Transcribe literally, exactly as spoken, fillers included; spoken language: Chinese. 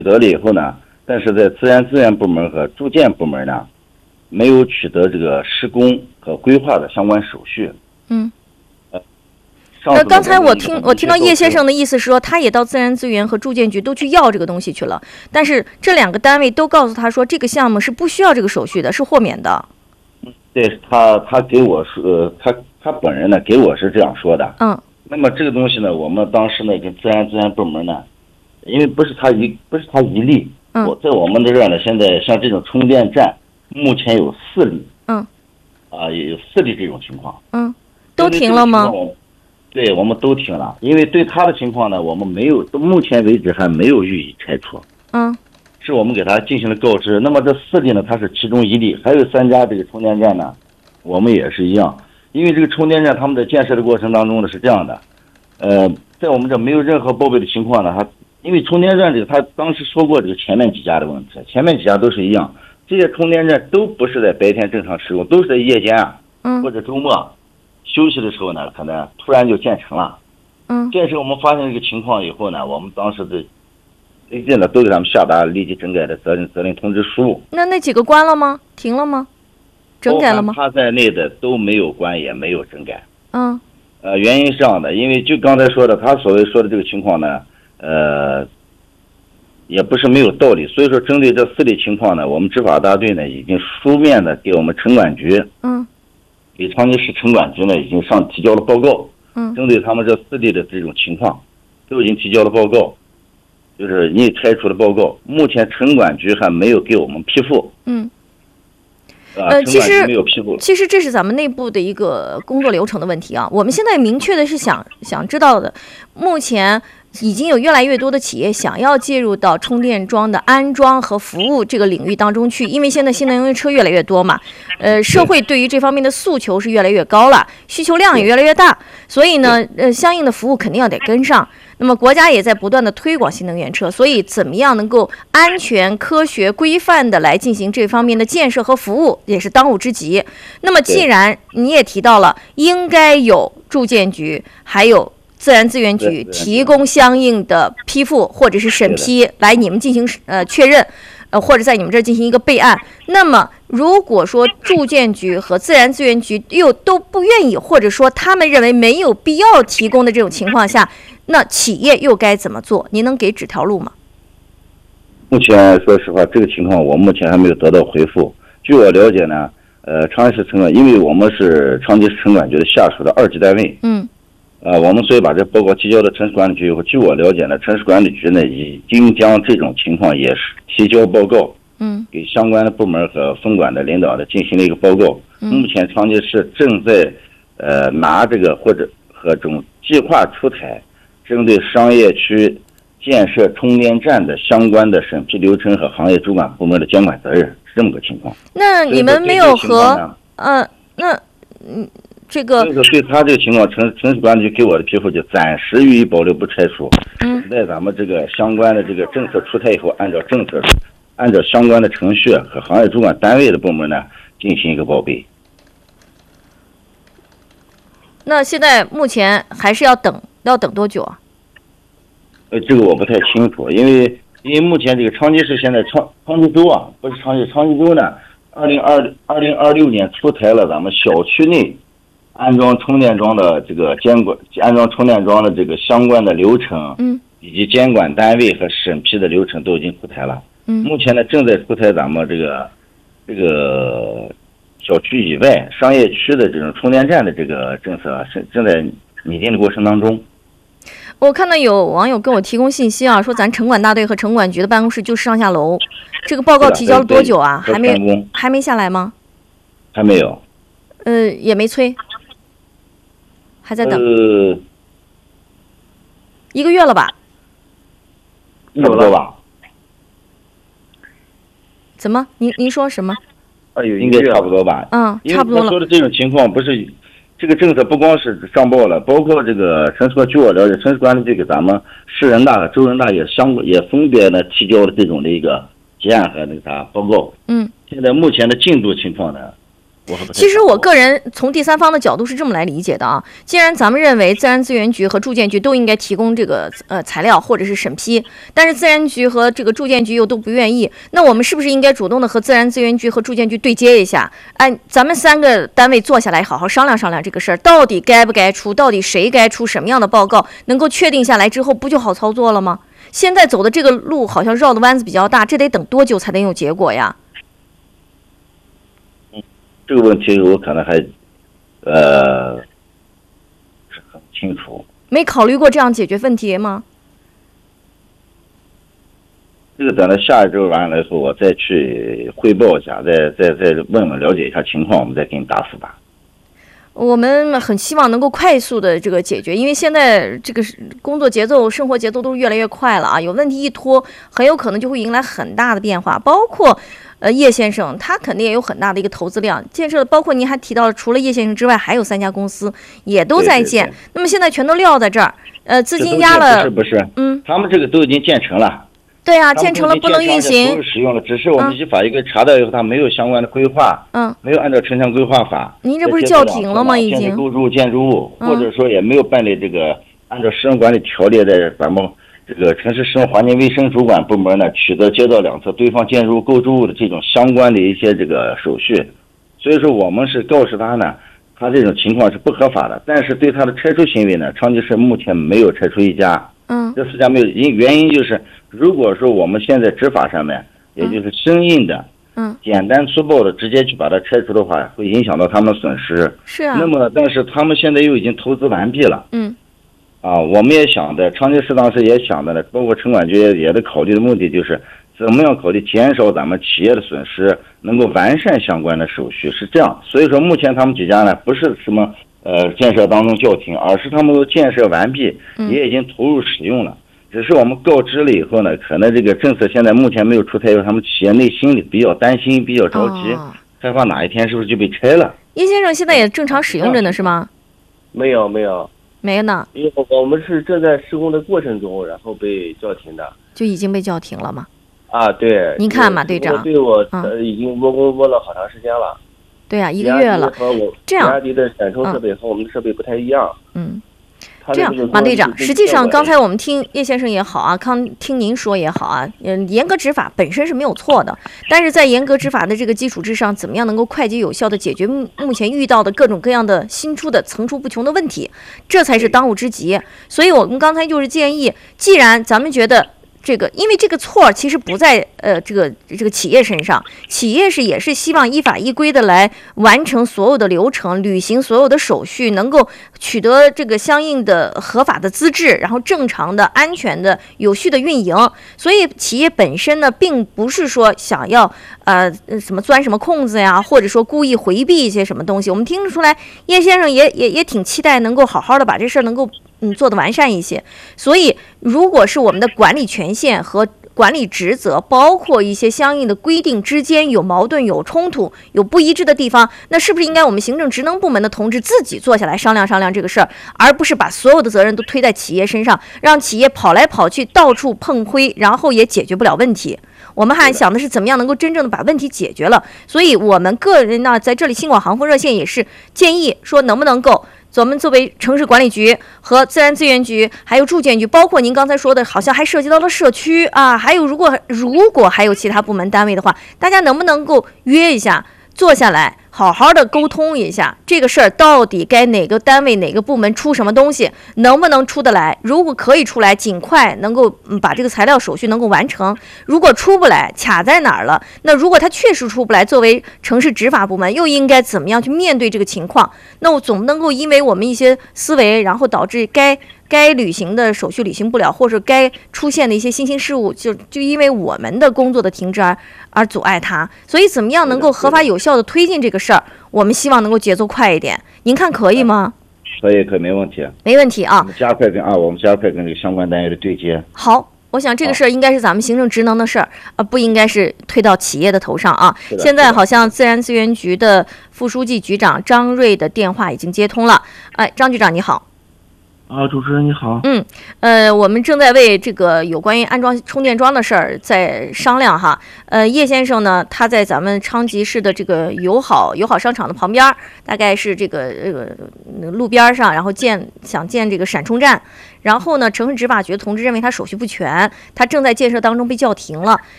得了以后呢，但是在自然资源部门和住建部门呢，没有取得这个施工和规划的相关手续。 嗯。 呃， 刚才我听我听到叶先生的意思是说，他也到自然资源和住建局都去要这个东西去了，但是这两个单位都告诉他说，这个项目是不需要这个手续的，是豁免的。 对他，他给我说，呃，他他本人呢给我是这样说的。 嗯。 那么这个东西呢，我们当时呢跟自然资源部门呢，因为不是他一不是他一例， 嗯， 我在我们这儿呢，现在像这种充电站，目前有四例。 嗯。 啊，有四例这种情况。 嗯。都停了吗？ 对，我们都停了，因为对他的情况呢，我们没有，到目前为止还没有予以拆除。 嗯， 是我们给他进行了告知。那么这四例呢，它是其中一例，还有三家这个充电站呢，我们也是一样。因为这个充电站他们在建设的过程当中呢是这样的，呃，在我们这没有任何报备的情况呢，他因为充电站这个他当时说过这个前面几家的问题，前面几家都是一样，这些充电站都不是在白天正常使用，都是在夜间啊， 嗯， 或者周末。休息的时候呢，可能突然就建成了。 嗯， 建成我们发现这个情况以后呢，我们当时的立即呢都给他们下达立即整改的责任责任通知书。 那那几个关了吗？停了吗？整改了吗？ 他在内的都没有关，也没有整改。 嗯。 呃，原因是这样的，因为就刚才说的，他所谓说的这个情况呢，呃，也不是没有道理。所以说，针对这四类情况呢，我们执法大队呢已经书面的给我们城管局。 嗯。 给长春市城管局呢已经上提交了报告， 嗯， 针对他们这四例的这种情况，都已经提交了报告，就是拟拆除的报告。目前城管局还没有给我们批复， 嗯， 呃，其实没有批复。 其实这是咱们内部的一个工作流程的问题啊。我们现在明确的是想想知道的，目前已经有越来越多的企业想要介入到充电桩的安装和服务这个领域当中去，因为现在新能源车越来越多嘛，呃，社会对于这方面的诉求是越来越高了，需求量也越来越大，所以呢，呃，相应的服务肯定要得跟上。那么国家也在不断的推广新能源车，所以怎么样能够安全、科学、规范的来进行这方面的建设和服务，也是当务之急。那么既然你也提到了，应该有住建局，还有自然资源局提供相应的批复或者是审批，来你们进行呃确认，呃或者在你们这儿进行一个备案。那么如果说住建局和自然资源局又都不愿意，或者说他们认为没有必要提供的这种情况下，那企业又该怎么做？您能给指条路吗？ 目前说实话，这个情况我目前还没有得到回复。据我了解呢，呃，长安市城管，因为我们是长吉市城管局的下属的二级单位， 嗯。 呃，我们所以把这报告提交到城市管理局以后，据我了解呢，城市管理局呢已经将这种情况也是提交报告， 嗯， 给相关的部门和分管的领导呢进行了一个报告。 嗯， 目前长吉市正在呃拿这个或者和这种计划出台，针对商业区建设充电站的相关的审批流程和行业主管部门的监管责任，是这么个情况。 那你们没有和呃那嗯。这个对他这个情况，城城市管理局给我的批复就暂时予以保留不拆除。 嗯， 在咱们这个相关的这个政策出台以后，按照政策，按照相关的程序和行业主管单位的部门呢进行一个报备。 那现在目前还是要等，要等多久啊？ 呃，这个我不太清楚，因为因为目前这个长吉市现在长长吉州啊，不是长吉长吉州呢，二零二二零二六年出台了咱们小区内安装充电桩的这个监管，安装充电桩的这个相关的流程， 嗯， 以及监管单位和审批的流程都已经出台了。 嗯， 目前呢正在出台咱们这个这个小区以外商业区的这种充电站的这个政策，是正在拟定的过程当中。 我看到有网友跟我提供信息啊，说咱城管大队和城管局的办公室就上下楼，这个报告提交了多久啊？还没还没下来吗？ 还没有。 呃，也没催。还在等， 呃， 一个月了吧？ 差不多吧。 怎么？您您说什么？ 啊，有应该差不多吧。 嗯，差不多了。 因为他说的这种情况，不是这个政策不光是上报了，包括这个城市，据我了解，城市管理局给咱们市人大和州人大也相也分别呢提交了这种的一个结案和那个啥报告。 嗯。 现在目前的进度情况呢， 我还不太其实我个人从第三方的角度是这么来理解的啊，既然咱们认为自然资源局和住建局都应该提供这个呃材料或者是审批，但是自然局和这个住建局又都不愿意，那我们是不是应该主动的和自然资源局和住建局对接一下？哎，咱们三个单位坐下来好好商量商量这个事儿，到底该不该出，到底谁该出什么样的报告，能够确定下来之后，不就好操作了吗？现在走的这个路好像绕的弯子比较大，这得等多久才能有结果呀？ 这个问题我可能还，呃，不是很清楚。 没考虑过这样解决问题吗？ 这个等到下一周完了以后，我再去汇报一下，再再再问问了解一下情况，我们再给你答复吧。 我们很希望能够快速的这个解决，因为现在这个工作节奏、生活节奏都越来越快了啊，有问题一拖，很有可能就会迎来很大的变化。包括，呃，叶先生他肯定也有很大的一个投资量建设，包括您还提到了，除了叶先生之外，还有三家公司也都在建。 对对对， 那么现在全都撂在这儿，呃，资金压了， 不是不是， 嗯， 他们这个都已经建成了。 对啊，建成了不能运行， 不是使用了，只是我们依法一个查到以后，他没有相关的规划， 嗯， 没有按照城乡规划法。 您这不是叫停了吗？已经构筑建筑物，或者说也没有办理这个按照市政管理条例的咱们这个城市市政环境卫生主管部门呢，取得街道两侧对方建筑物构筑物的这种相关的一些这个手续。所以说我们是告诉他呢，他这种情况是不合法的，但是对他的拆除行为呢，长吉市目前没有拆除一家。 嗯， 这四家没有，因原因就是，如果说我们现在执法上面，也就是生硬的， 嗯， 简单粗暴的直接去把它拆除的话，会影响到他们的损失。 是啊。 那么，但是他们现在又已经投资完毕了。 嗯。 啊，我们也想的，长吉市当时也想的呢，包括城管局也得考虑的目的就是，怎么样考虑减少咱们企业的损失，能够完善相关的手续，是这样。所以说，目前他们几家呢，不是什么。呃，建设当中叫停，而是他们都建设完毕，也已经投入使用了。只是我们告知了以后呢，可能这个政策现在目前没有出台，他们企业内心里比较担心，比较着急， 哦、 害怕哪一天是不是就被拆了。 叶先生现在也正常使用着呢，是吗？ 没有，没有， 没呢。 因为我们是正在施工的过程中，然后被叫停的。 就已经被叫停了吗？ 啊，对。 您看嘛，队长。 对我、呃、已经摸工摸了好长时间了。 对啊，一个月了。这样， 比亚迪的闪充设备和我们的设备不太一样。 嗯，这样，马队长，实际上刚才我们听叶先生也好啊，刚听您说也好啊，嗯，严格执法本身是没有错的，但是在严格执法的这个基础之上，怎么样能够快捷有效的解决目目前遇到的各种各样的新出的层出不穷的问题，这才是当务之急。所以我们刚才就是建议，既然咱们觉得。这个，因为这个错其实不在呃这个这个企业身上，企业是也是希望依法依规的来完成所有的流程，履行所有的手续，能够取得这个相应的合法的资质，然后正常的、安全的、有序的运营。所以企业本身呢，并不是说想要呃什么钻什么空子呀，或者说故意回避一些什么东西。我们听得出来，叶先生也也也挺期待能够好好的把这事儿能够。嗯，做得完善一些。所以，如果是我们的管理权限和管理职责，包括一些相应的规定之间有矛盾、有冲突、有不一致的地方，那是不是应该我们行政职能部门的同志自己坐下来商量商量这个事儿，而不是把所有的责任都推在企业身上，让企业跑来跑去，到处碰灰，然后也解决不了问题。我们还想的是怎么样能够真正的把问题解决了。所以我们个人呢，在这里新广航风热线也是建议说，能不能够。我们作为城市管理局和自然资源局，还有住建局，包括您刚才说的，好像还涉及到了社区啊，还有如果如果还有其他部门单位的话，大家能不能够约一下，坐下来好好的沟通一下这个事儿，到底该哪个单位哪个部门出什么东西，能不能出得来？如果可以出来，尽快能够把这个材料手续能够完成。如果出不来，卡在哪儿了？那如果他确实出不来，作为城市执法部门，又应该怎么样去面对这个情况？那我总不能够因为我们一些思维，然后导致该该履行的手续履行不了，或者该出现的一些新兴事物，就就因为我们的工作的停滞而而阻碍它。所以怎么样能够合法有效的推进这个事儿？我们希望能够节奏快一点，您看可以吗？ 可以，可以，没问题， 没问题啊。 我们加快跟啊，我们加快跟这个相关单位的对接。 好。我想这个事儿应该是咱们行政职能的事儿，呃，不应该是推到企业的头上啊。现在好像自然资源局的副书记局长张瑞的电话已经接通了。哎，张局长你好。 啊，主持人你好。 嗯，呃，我们正在为这个有关于安装充电桩的事儿在商量哈。呃，叶先生呢，他在咱们昌吉市的这个友好友好商场的旁边，大概是这个呃路边上，然后建想建这个闪充站。然后呢，城市执法局的同志认为他手续不全，他正在建设当中被叫停了。